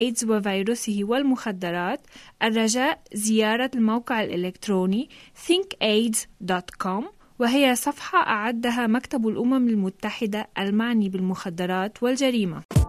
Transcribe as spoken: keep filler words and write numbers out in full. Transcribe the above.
إيدز وفيروسه والمخدرات، الرجاء زيارة الموقع الإلكتروني think aids دوت كوم، وهي صفحة أعدها مكتب الأمم المتحدة المعني بالمخدرات والجريمة.